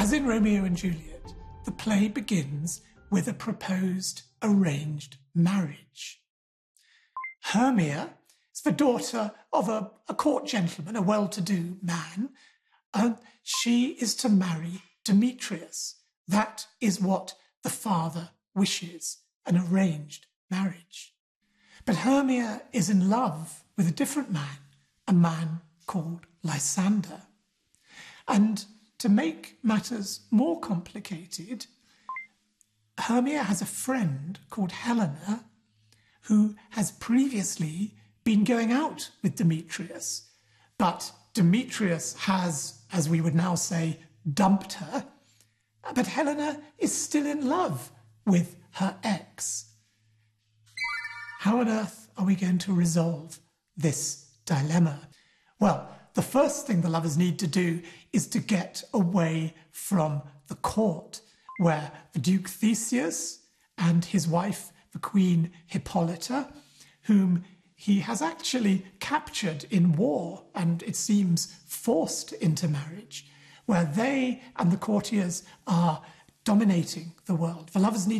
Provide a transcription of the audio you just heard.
As in Romeo and Juliet, the play begins with a proposed arranged marriage. Hermia is the daughter of a court gentleman, a well-to-do man, and she is to marry Demetrius. That is what the father wishes, an arranged marriage. But Hermia is in love with a different man, a man called Lysander. And to make matters more complicated, Hermia has a friend called Helena who has previously been going out with Demetrius. But Demetrius has, as we would now say, dumped her. But Helena is still in love with her ex. How on earth are we going to resolve this dilemma? Well, the first thing the lovers need to do is to get away from the court, where the Duke Theseus and his wife, the Queen Hippolyta, whom he has actually captured in war and, it seems, forced into marriage, where they and the courtiers are dominating the world. The lovers need